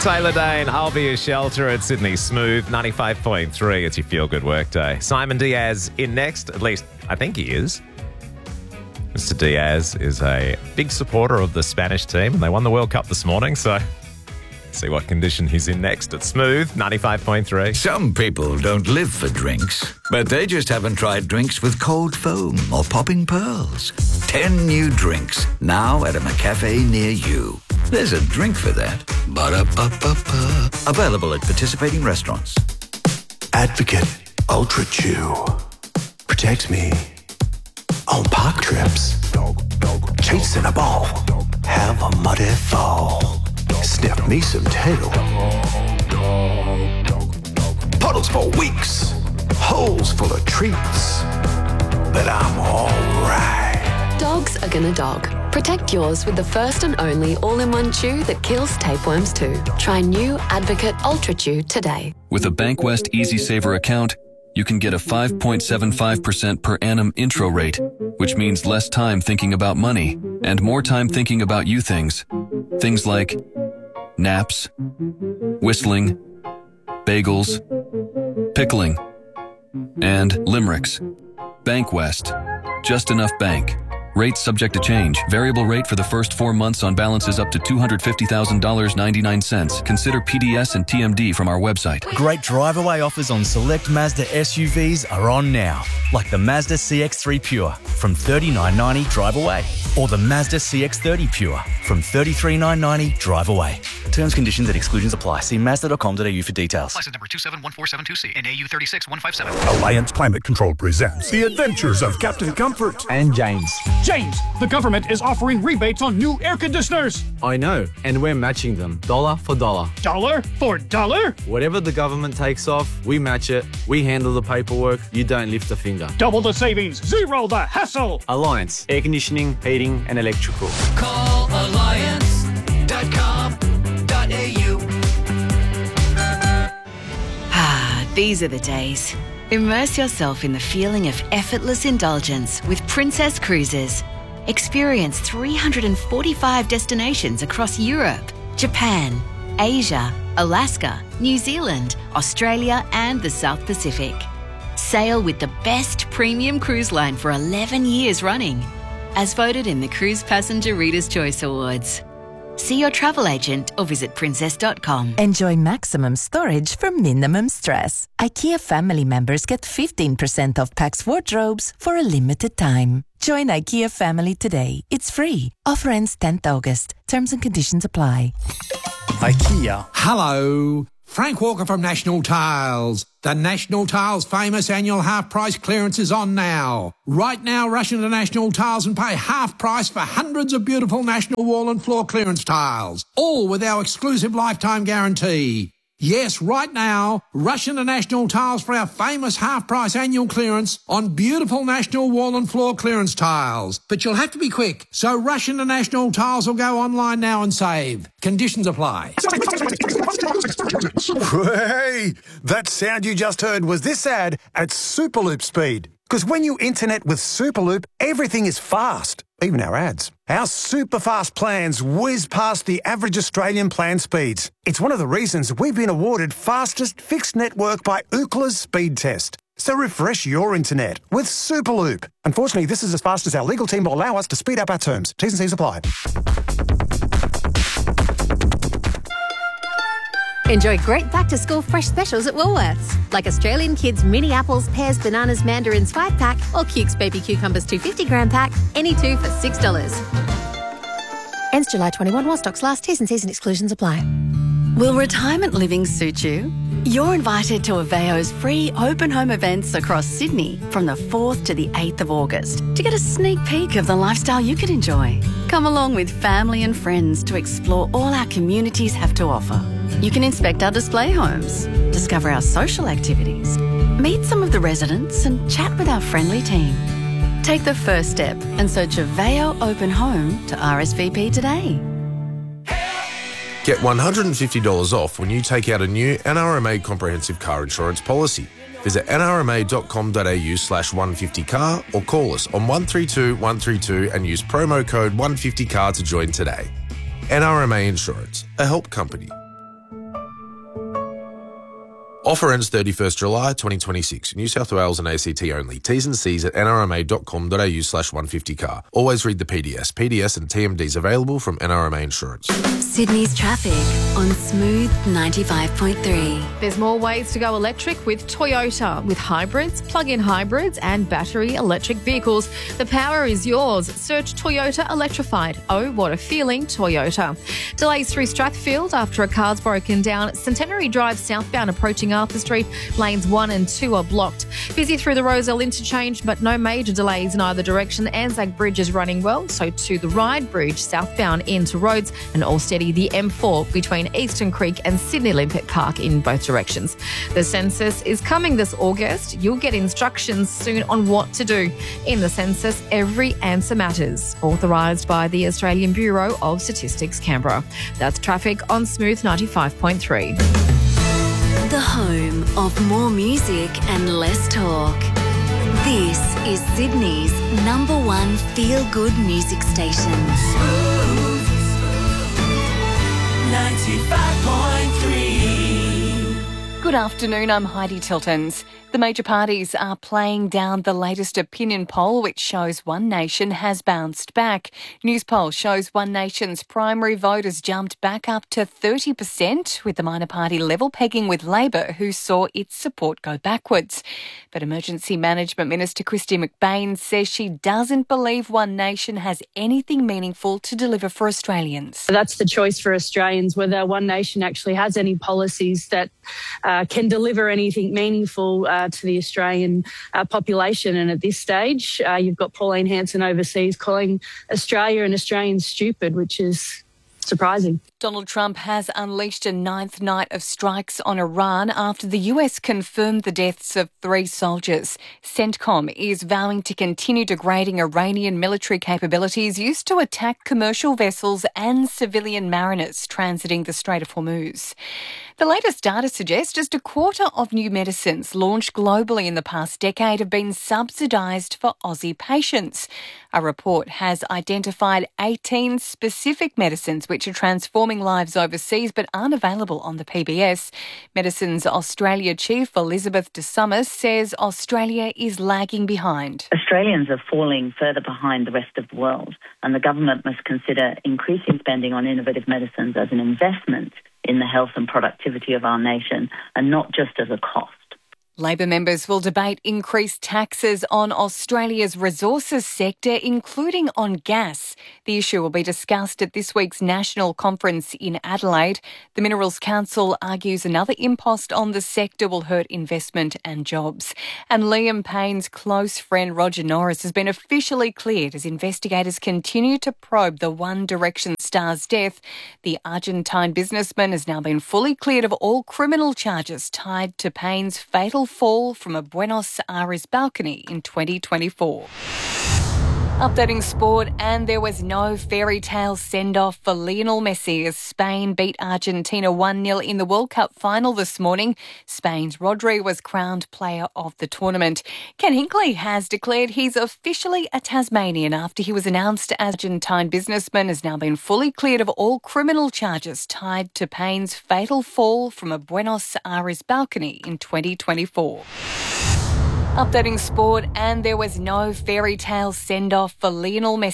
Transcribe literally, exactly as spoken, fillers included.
Taylor Dane, I'll be a shelter at Sydney Smooth, ninety-five point three. It's your feel-good workday. Simon Diaz in next, at least I think he is. Mister Diaz is a big supporter of the Spanish team, and they won the World Cup this morning, so see what condition he's in next at Smooth, ninety-five point three. Some people don't live for drinks, but they just haven't tried drinks with cold foam or popping pearls. Ten new drinks, now at a McCafe near you. There's a drink for that. Ba-da-ba-ba-ba. Available at participating restaurants. Advocate Ultra Chew protects me on park trips. Chasing a ball, have a muddy fall. Sniff me some tail. Puddles for weeks, holes full of treats. But I'm alright. Dogs are gonna dog. Protect yours with the first and only all-in-one chew that kills tapeworms too. Try new Advocate Ultra Chew today. With a Bankwest Easy Saver account, you can get a five point seven five percent per annum intro rate, which means less time thinking about money and more time thinking about you things. Things like naps, whistling, bagels, pickling, and limericks. Bankwest. Just enough bank. Rates subject to change. Variable rate for the first four months on balances up to two hundred fifty thousand dollars and ninety-nine cents. Consider P D S and T M D from our website. Great drive-away offers on select Mazda S U Vs are on now, like the Mazda C X three Pure from thirty-nine ninety drive away, or the Mazda C X thirty Pure from thirty-three nine ninety drive away. Terms, conditions and exclusions apply. See mazda dot com dot a u for details. License number two seven one four seven two C and A U three six one five seven. Alliance Climate Control presents The Adventures of Captain Comfort and James. James, the government is offering rebates on new air conditioners. I know, and we're matching them, dollar for dollar. Dollar for dollar? Whatever the government takes off, we match it. We handle the paperwork. You don't lift a finger. Double the savings, zero the hassle. Alliance, air conditioning, heating, and electrical. Call alliance dot com dot a u. Ah, these are the days. Immerse yourself in the feeling of effortless indulgence with Princess Cruises. Experience three hundred forty-five destinations across Europe, Japan, Asia, Alaska, New Zealand, Australia, and the South Pacific. Sail with the best premium cruise line for eleven years running, as voted in the Cruise Passenger Reader's Choice Awards. See your travel agent or visit princess dot com. Enjoy maximum storage for minimum stress. IKEA family members get fifteen percent off Pax wardrobes for a limited time. Join IKEA family today. It's free. Offer ends tenth August. Terms and conditions apply. IKEA. Hello. Frank Walker from National Tiles. The National Tiles famous annual half-price clearance is on now. Right now, rush into National Tiles and pay half price for hundreds of beautiful National wall and floor clearance tiles, all with our exclusive lifetime guarantee. Yes, right now, rush into National Tiles for our famous half-price annual clearance on beautiful National wall and floor clearance tiles. But you'll have to be quick, so rush into National Tiles or go online now and save. Conditions apply. Hey, that sound you just heard was this ad at Superloop speed. Because when you internet with Superloop, everything is fast, even our ads. Our super fast plans whiz past the average Australian plan speeds. It's one of the reasons we've been awarded fastest fixed network by Ookla's speed test. So refresh your internet with Superloop. Unfortunately, this is as fast as our legal team will allow us to speed up our terms. T's and C's apply. Enjoy great back-to-school fresh specials at Woolworths, like Australian Kids mini apples, pears, bananas, mandarins five pack or Cukes baby cucumbers two hundred fifty gram pack, any two for six dollars. Ends July twenty-first while stocks last. T's and C's and exclusions apply. Will retirement living suit you? You're invited to Aveo's free open home events across Sydney from the fourth to the eighth of August to get a sneak peek of the lifestyle you could enjoy. Come along with family and friends to explore all our communities have to offer. You can inspect our display homes, discover our social activities, meet some of the residents and chat with our friendly team. Take the first step and search Aveo Open Home to R S V P today. Get one hundred fifty dollars off when you take out a new N R M A comprehensive car insurance policy. Visit n r m a dot com dot a u slash one fifty car or call us on one three two one three two and use promo code one fifty car to join today. N R M A Insurance, a help company. Offer ends thirty-first July twenty twenty-six. New South Wales and A C T only. T's and C's at nrma.com.au slash 150car. Always read the P D S. P D S and T M Ds available from N R M A Insurance. Sydney's traffic on Smooth ninety-five point three. There's more ways to go electric with Toyota. With hybrids, plug-in hybrids and battery electric vehicles, the power is yours. Search Toyota Electrified. Oh, what a feeling, Toyota. Delays through Strathfield after a car's broken down. Centenary Drive southbound approaching Arthur Street. Lanes one and two are blocked. Busy through the Rozelle interchange, but no major delays in either direction. The Anzac Bridge is running well, so to the Ryde Bridge southbound into Rhodes, and all steady the M four between Eastern Creek and Sydney Olympic Park in both directions. The census is coming this August. You'll get instructions soon on what to do. In the census, every answer matters. Authorised by the Australian Bureau of Statistics, Canberra. That's traffic on Smooth ninety-five point three. The home of more music and less talk. This is Sydney's number one feel-good music station. ninety-five point three. Good afternoon, I'm Heidi Tiltons. The major parties are playing down the latest opinion poll, which shows One Nation has bounced back. Newspoll shows One Nation's primary vote has jumped back up to thirty percent, with the minor party level pegging with Labor, who saw its support go backwards. But Emergency Management Minister Christy McBain says she doesn't believe One Nation has anything meaningful to deliver for Australians. That's the choice for Australians, whether One Nation actually has any policies that uh, can deliver anything meaningful uh, to the Australian uh, population. And at this stage, uh, you've got Pauline Hanson overseas calling Australia and Australians stupid, which is surprising. Donald Trump has unleashed a ninth night of strikes on Iran after the U S confirmed the deaths of three soldiers. CENTCOM is vowing to continue degrading Iranian military capabilities used to attack commercial vessels and civilian mariners transiting the Strait of Hormuz. The latest data suggests just a quarter of new medicines launched globally in the past decade have been subsidised for Aussie patients. A report has identified eighteen specific medicines which are transforming lives overseas but aren't available on the P B S. Medicines Australia Chief Elizabeth de Summers says Australia is lagging behind. Australians are falling further behind the rest of the world, and the government must consider increasing spending on innovative medicines as an investment in the health and productivity of our nation, and not just as a cost. Labor members will debate increased taxes on Australia's resources sector, including on gas. The issue will be discussed at this week's national conference in Adelaide. The Minerals Council argues another impost on the sector will hurt investment and jobs. And Liam Payne's close friend Roger Norris has been officially cleared as investigators continue to probe the One Direction star's death. The Argentine businessman has now been fully cleared of all criminal charges tied to Payne's fatal fall from a Buenos Aires balcony in twenty twenty-four. Updating sport, and there was no fairy tale send-off for Lionel Messi as Spain beat Argentina one nil in the World Cup final this morning. Spain's Rodri was crowned player of the tournament. Ken Hinkley has declared he's officially a Tasmanian after he was announced as Argentine businessman has now been fully cleared of all criminal charges tied to Payne's fatal fall from a Buenos Aires balcony in twenty twenty-four. Updating sport, and there was no fairy tale send-off for Lionel Messi.